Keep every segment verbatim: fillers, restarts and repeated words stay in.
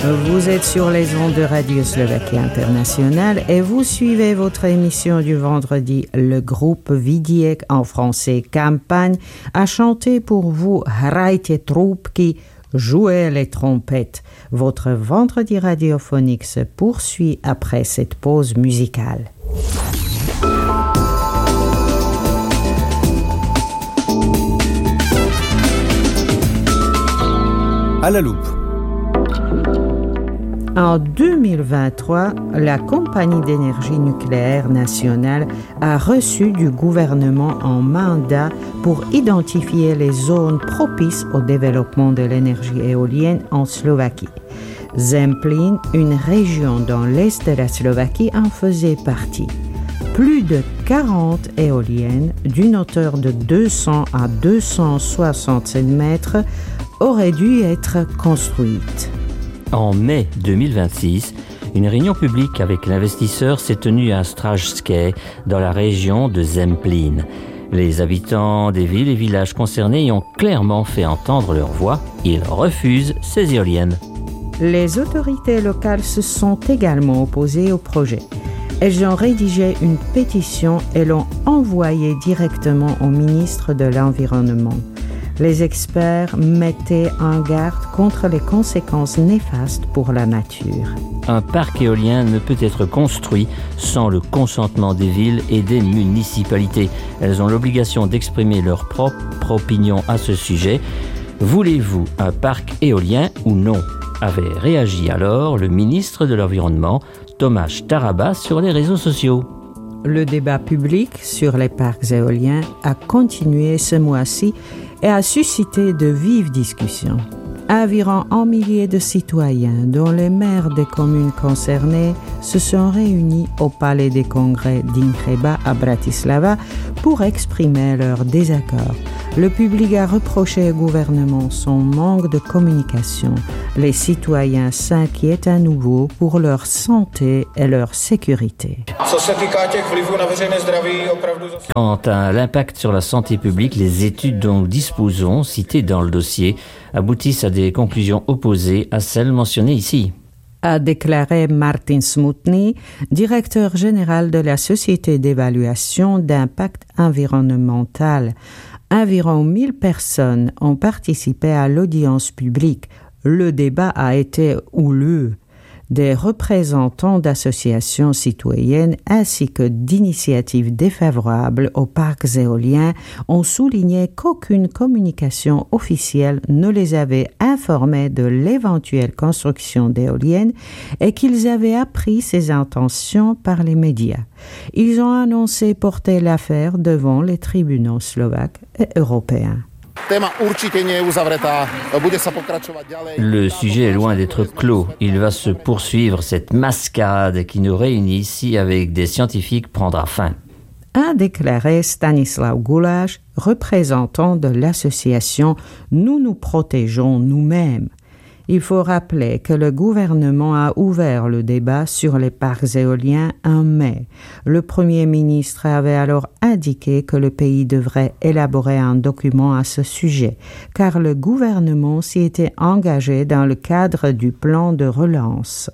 Vous êtes sur les ondes de Radio Slovaquie Internationale et vous suivez votre émission du vendredi. Le groupe Vidiek, en français Campagne, a chanté pour vous Hrajte trúbky, jouez les trompettes. Votre vendredi radiophonique se poursuit après cette pause musicale. À la loupe. En deux mille vingt-trois, la Compagnie d'énergie nucléaire nationale a reçu du gouvernement un mandat pour identifier les zones propices au développement de l'énergie éolienne en Slovaquie. Zemplín, une région dans l'est de la Slovaquie, en faisait partie. Plus de quarante éoliennes d'une hauteur de deux cents à deux cent soixante mètres auraient dû être construites. En mai deux mille vingt-six, une réunion publique avec l'investisseur s'est tenue à Strážské, dans la région de Zemplín. Les habitants des villes et villages concernés y ont clairement fait entendre leur voix. Ils refusent ces éoliennes. Les autorités locales se sont également opposées au projet. Elles ont rédigé une pétition et l'ont envoyée directement au ministre de l'Environnement. Les experts mettaient en garde contre les conséquences néfastes pour la nature. Un parc éolien ne peut être construit sans le consentement des villes et des municipalités. Elles ont l'obligation d'exprimer leur propre opinion à ce sujet. Voulez-vous un parc éolien ou non ? Avait réagi alors le ministre de l'Environnement, Tomáš Taraba, sur les réseaux sociaux. Le débat public sur les parcs éoliens a continué ce mois-ci et a suscité de vives discussions. Environ un millier de citoyens, dont les maires des communes concernées, se sont réunis au Palais des Congrès d'Ingreba à Bratislava pour exprimer leur désaccord. Le public a reproché au gouvernement son manque de communication. Les citoyens s'inquiètent à nouveau pour leur santé et leur sécurité. Quant à l'impact sur la santé publique, les études dont nous disposons, citées dans le dossier, aboutissent à des conclusions opposées à celles mentionnées ici. A déclaré Martin Smutný, directeur général de la Société d'évaluation d'impact environnemental. Environ mille personnes ont participé à l'audience publique. Le débat a été houleux. Des représentants d'associations citoyennes ainsi que d'initiatives défavorables aux parcs éoliens ont souligné qu'aucune communication officielle ne les avait informés de l'éventuelle construction d'éoliennes et qu'ils avaient appris ces intentions par les médias. Ils ont annoncé porter l'affaire devant les tribunaux slovaques et européens. Le sujet est loin d'être clos. Il va se poursuivre. Cette mascarade qui nous réunit ici avec des scientifiques prendra fin. A déclaré Stanislav Guláš, représentant de l'association Nous nous protégeons nous-mêmes. Il faut rappeler que le gouvernement a ouvert le débat sur les parcs éoliens en mai. Le Premier ministre avait alors indiqué que le pays devrait élaborer un document à ce sujet, car le gouvernement s'y était engagé dans le cadre du plan de relance.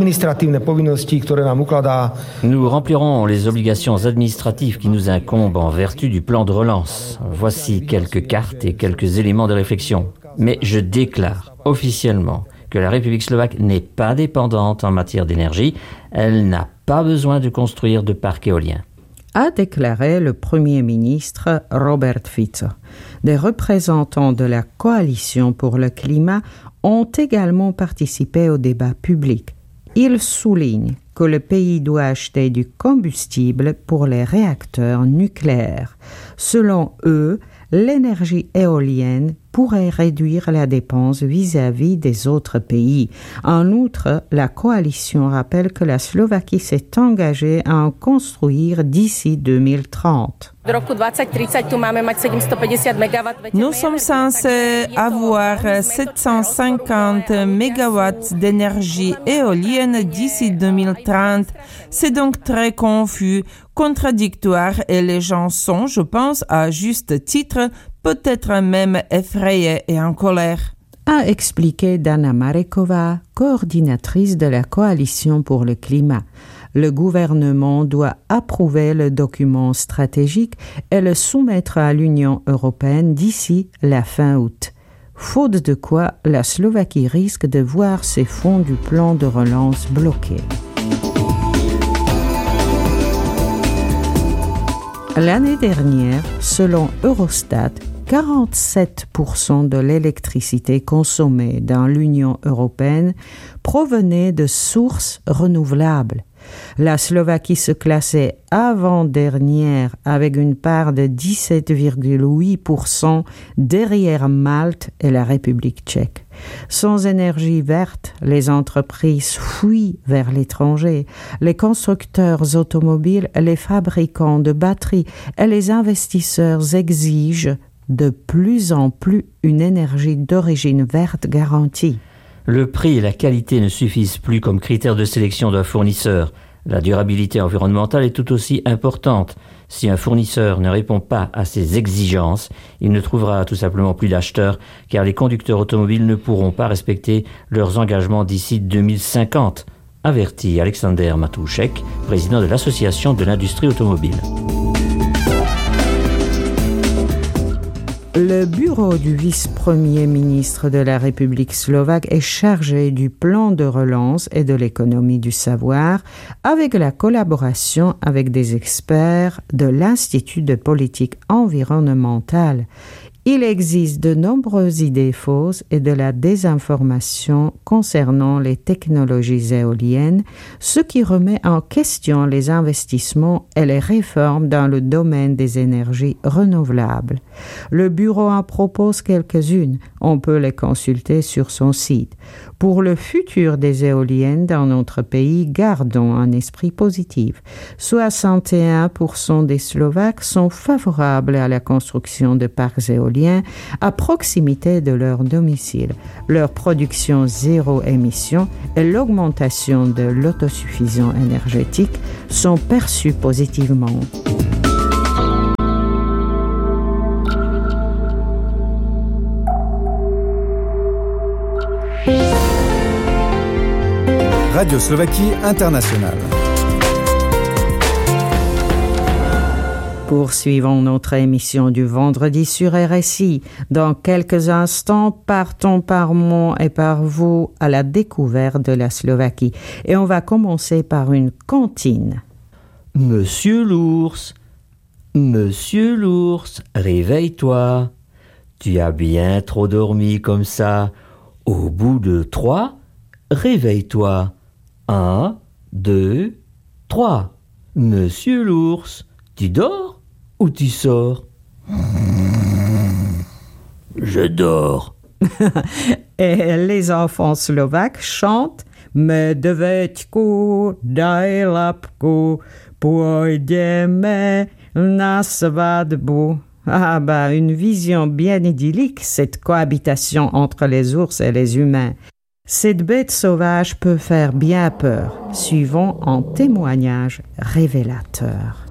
Nous remplirons les obligations administratives qui nous incombent en vertu du plan de relance. Voici quelques cartes et quelques éléments de réflexion. Mais je déclare officiellement que la République slovaque n'est pas dépendante en matière d'énergie. Elle n'a pas besoin de construire de parcs éoliens. A déclaré le Premier ministre Robert Fico. Des représentants de la Coalition pour le climat ont également participé au débat public. Ils soulignent que le pays doit acheter du combustible pour les réacteurs nucléaires. Selon eux, l'énergie éolienne pourrait réduire la dépense vis-à-vis des autres pays. En outre, la coalition rappelle que la Slovaquie s'est engagée à en construire d'ici deux mille trente. Nous sommes censés avoir sept cent cinquante mégawatts d'énergie éolienne d'ici deux mille trente. C'est donc très confus, contradictoire et les gens sont, je pense, à juste titre, peut-être même effrayés et en colère. a expliqué Dana Marekova, coordinatrice de la Coalition pour le climat. Le gouvernement doit approuver le document stratégique et le soumettre à l'Union européenne d'ici la fin août. Faute de quoi, la Slovaquie risque de voir ses fonds du plan de relance bloqués. L'année dernière, selon Eurostat, quarante-sept pour cent de l'électricité consommée dans l'Union européenne provenait de sources renouvelables. La Slovaquie se classait avant-dernière avec une part de dix-sept virgule huit pour cent derrière Malte et la République tchèque. Sans énergie verte, les entreprises fuient vers l'étranger. Les constructeurs automobiles, les fabricants de batteries et les investisseurs exigent de plus en plus une énergie d'origine verte garantie. Le prix et la qualité ne suffisent plus comme critères de sélection d'un fournisseur. La durabilité environnementale est tout aussi importante. Si un fournisseur ne répond pas à ces exigences, il ne trouvera tout simplement plus d'acheteurs, car les conducteurs automobiles ne pourront pas respecter leurs engagements d'ici deux mille cinquante, avertit Alexander Matouchek, président de l'Association de l'industrie automobile. Le bureau du vice-premier ministre de la République slovaque est chargé du plan de relance et de l'économie du savoir avec la collaboration avec des experts de l'Institut de politique environnementale. Il existe de nombreuses idées fausses et de la désinformation concernant les technologies éoliennes, ce qui remet en question les investissements et les réformes dans le domaine des énergies renouvelables. Le bureau en propose quelques-unes. On peut les consulter sur son site. Pour le futur des éoliennes dans notre pays, gardons un esprit positif. soixante et un pour cent des Slovaques sont favorables à la construction de parcs éoliens à proximité de leur domicile. Leur production zéro émission et l'augmentation de l'autosuffisance énergétique sont perçues positivement. Radio Slovaquie Internationale. Poursuivons notre émission du vendredi sur R S I. Dans quelques instants, partons par moi et par vous à la découverte de la Slovaquie. Et on va commencer par une cantine. Monsieur l'ours, Monsieur l'ours, réveille-toi. Tu as bien trop dormi comme ça. Au bout de trois, réveille-toi. Un, deux, trois. Monsieur l'ours, tu dors ou tu sors? Je dors. Et les enfants slovaques chantent Medveďku, daj lapku, pôjdeme na svadbu. Ah bah, une vision bien idyllique, cette cohabitation entre les ours et les humains. Cette bête sauvage peut faire bien peur, suivant un témoignage révélateur.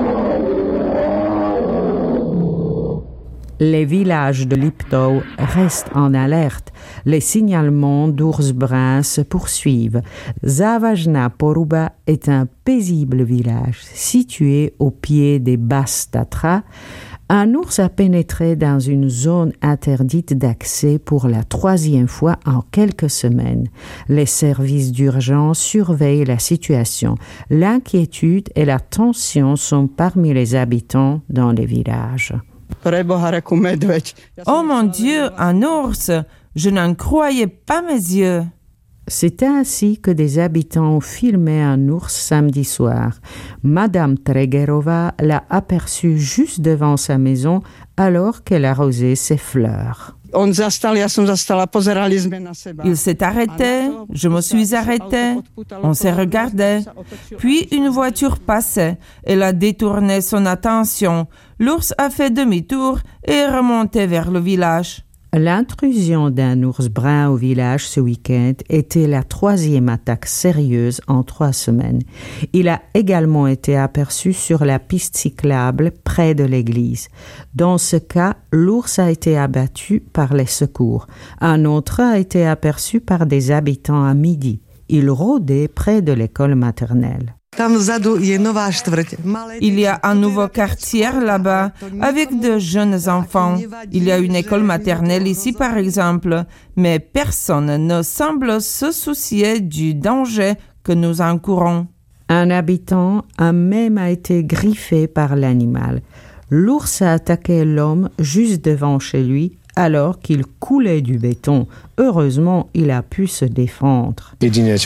Les villages de Liptov restent en alerte. Les signalements d'ours bruns se poursuivent. Závažná Poruba est un paisible village situé au pied des Basses Tatras. Un ours a pénétré dans une zone interdite d'accès pour la troisième fois en quelques semaines. Les services d'urgence surveillent la situation. L'inquiétude et la tension sont parmi les habitants dans les villages. Oh mon Dieu, un ours! Je n'en croyais pas mes yeux. C'est ainsi que des habitants ont filmé un ours samedi soir. Madame Tregerova l'a aperçu juste devant sa maison alors qu'elle arrosait ses fleurs. Il s'est arrêté, je me suis arrêtée, on s'est regardé. Puis une voiture passait, elle a détourné son attention. L'ours a fait demi-tour et est remonté vers le village. L'intrusion d'un ours brun au village ce week-end était la troisième attaque sérieuse en trois semaines. Il a également été aperçu sur la piste cyclable près de l'église. Dans ce cas, l'ours a été abattu par les secours. Un autre a été aperçu par des habitants à midi. Il rôdait près de l'école maternelle. Il y a un nouveau quartier là-bas avec de jeunes enfants. Il y a une école maternelle ici par exemple, mais personne ne semble se soucier du danger que nous encourons. Un habitant a même été griffé par l'animal. L'ours a attaqué l'homme juste devant chez lui alors qu'il coulait du béton. Heureusement, il a pu se défendre.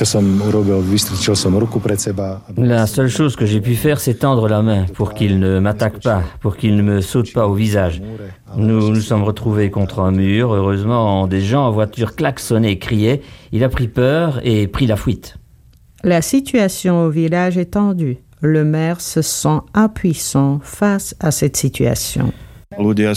La seule chose que j'ai pu faire, c'est tendre la main pour qu'il ne m'attaque pas, pour qu'il ne me saute pas au visage. Nous nous sommes retrouvés contre un mur. Heureusement, des gens en voiture klaxonnaient et criaient. Il a pris peur et pris la fuite. La situation au village est tendue. Le maire se sent impuissant face à cette situation. Les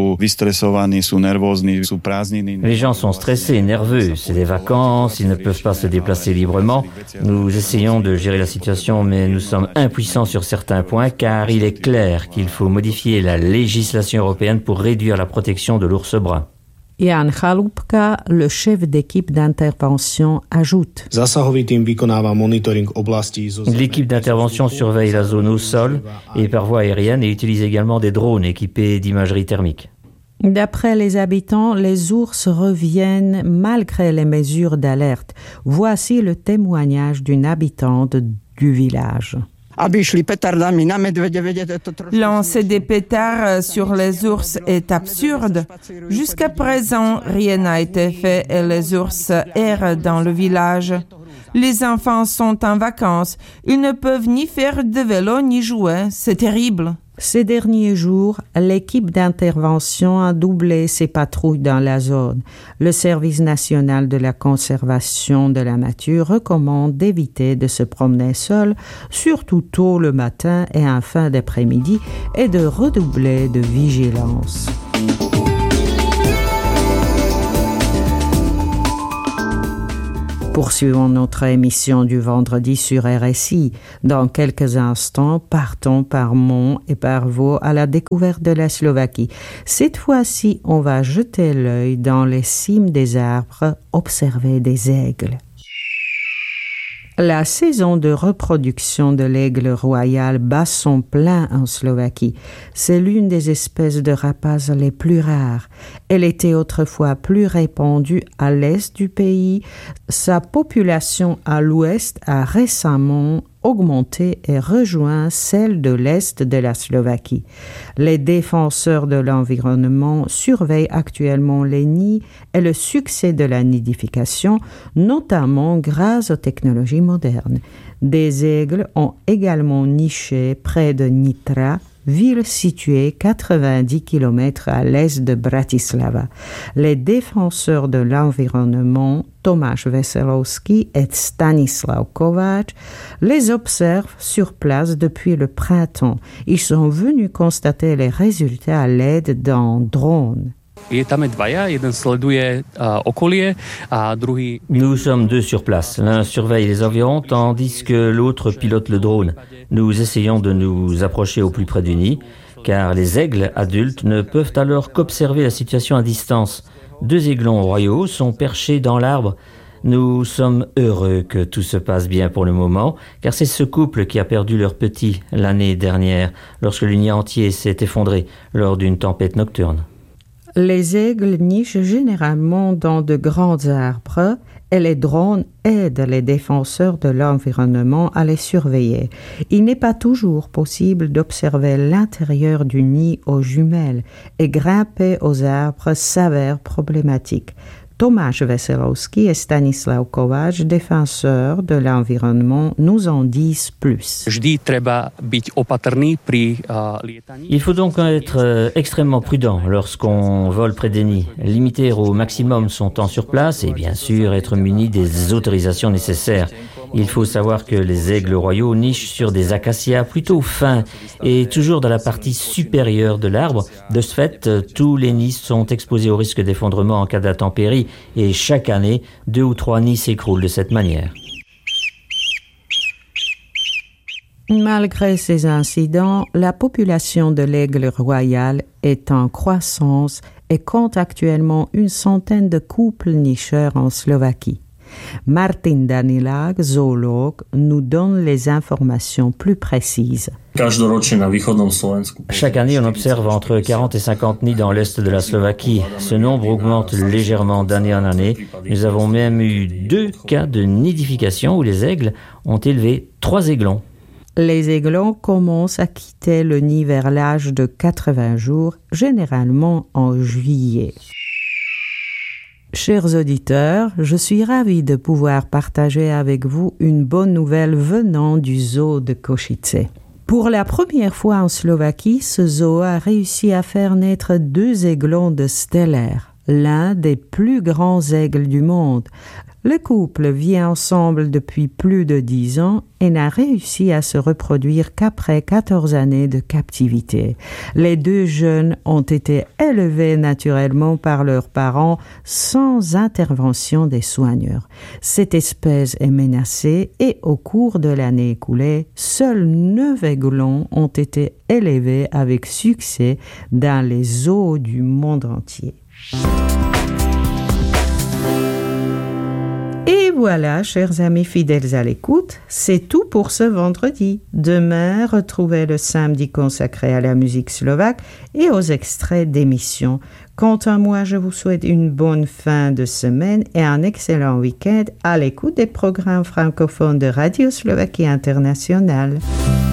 gens sont stressés, nerveux. C'est des vacances, ils ne peuvent pas se déplacer librement. Nous essayons de gérer la situation, mais nous sommes impuissants sur certains points, car il est clair qu'il faut modifier la législation européenne pour réduire la protection de l'ours brun. Jan Chalupka, le chef d'équipe d'intervention, ajoute. L'équipe d'intervention surveille la zone au sol et par voie aérienne et utilise également des drones équipés d'imagerie thermique. D'après les habitants, les ours reviennent malgré les mesures d'alerte. Voici le témoignage d'une habitante du village. Lancer des pétards sur les ours est absurde. Jusqu'à présent, rien n'a été fait et les ours errent dans le village. Les enfants sont en vacances. Ils ne peuvent ni faire de vélo ni jouer. C'est terrible. Ces derniers jours, l'équipe d'intervention a doublé ses patrouilles dans la zone. Le Service national de la conservation de la nature recommande d'éviter de se promener seul, surtout tôt le matin et en fin d'après-midi, et de redoubler de vigilance. Poursuivons notre émission du vendredi sur R S I. Dans quelques instants, partons par Mont et par Vaud à la découverte de la Slovaquie. Cette fois-ci, on va jeter l'œil dans les cimes des arbres, observer des aigles. La saison de reproduction de l'aigle royal bat son plein en Slovaquie. C'est l'une des espèces de rapaces les plus rares. Elle était autrefois plus répandue à l'est du pays. Sa population à l'ouest a récemment augmenté et rejoint celle de l'est de la Slovaquie. Les défenseurs de l'environnement surveillent actuellement les nids et le succès de la nidification, notamment grâce aux technologies modernes. Des aigles ont également niché près de Nitra, ville située quatre-vingt-dix kilomètres à l'est de Bratislava. Les défenseurs de l'environnement, Tomáš Veselovský et Stanislav Kováč, les observent sur place depuis le printemps. Ils sont venus constater les résultats à l'aide d'un drone. Nous sommes deux sur place. L'un surveille les environs tandis que l'autre pilote le drone. Nous essayons de nous approcher au plus près du nid, car les aigles adultes ne peuvent alors qu'observer la situation à distance. Deux aiglons royaux sont perchés dans l'arbre. Nous sommes heureux que tout se passe bien pour le moment, car c'est ce couple qui a perdu leur petit l'année dernière, lorsque le nid entier s'est effondré lors d'une tempête nocturne. Les aigles nichent généralement dans de grands arbres et les drones aident les défenseurs de l'environnement à les surveiller. Il n'est pas toujours possible d'observer l'intérieur du nid aux jumelles et grimper aux arbres s'avère problématique. Tomáš Veselovský et Stanislav Kováč, défenseurs de l'environnement, nous en disent plus. Il faut donc être extrêmement prudent lorsqu'on vole près des nids, limiter au maximum son temps sur place et bien sûr être muni des autorisations nécessaires. Il faut savoir que les aigles royaux nichent sur des acacias plutôt fins et toujours dans la partie supérieure de l'arbre. De ce fait, tous les nids sont exposés au risque d'effondrement en cas d'intempéries et chaque année, deux ou trois nids s'écroulent de cette manière. Malgré ces incidents, la population de l'aigle royal est en croissance et compte actuellement une centaine de couples nicheurs en Slovaquie. Martin Danilák, zoologue, nous donne les informations plus précises. Chaque année, on observe entre quarante et cinquante nids dans l'est de la Slovaquie. Ce nombre augmente légèrement d'année en année. Nous avons même eu deux cas de nidification où les aigles ont élevé trois aiglons. Les aiglons commencent à quitter le nid vers l'âge de quatre-vingts jours, généralement en juillet. Chers auditeurs, je suis ravie de pouvoir partager avec vous une bonne nouvelle venant du zoo de Košice. Pour la première fois en Slovaquie, ce zoo a réussi à faire naître deux aiglons de stellaire, l'un des plus grands aigles du monde. Le couple vit ensemble depuis plus de dix ans et n'a réussi à se reproduire qu'après quatorze années de captivité. Les deux jeunes ont été élevés naturellement par leurs parents sans intervention des soigneurs. Cette espèce est menacée et au cours de l'année écoulée, seuls neuf aiglons ont été élevés avec succès dans les zoos du monde entier. Et voilà, chers amis fidèles à l'écoute, c'est tout pour ce vendredi. Demain, retrouvez le samedi consacré à la musique slovaque et aux extraits d'émissions. Quant à moi, je vous souhaite une bonne fin de semaine et un excellent week-end à l'écoute des programmes francophones de Radio Slovaquie Internationale.